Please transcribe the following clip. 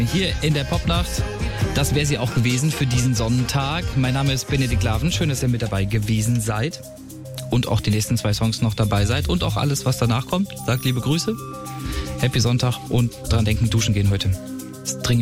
Hier in der Popnacht. Das wäre sie auch gewesen für diesen Sonntag. Mein Name ist Benedikt Laven. Schön, dass ihr mit dabei gewesen seid. Und auch die nächsten 2 Songs noch dabei seid. Und auch alles, was danach kommt. Sagt liebe Grüße. Happy Sonntag und dran denken, duschen gehen heute. Ist dringend.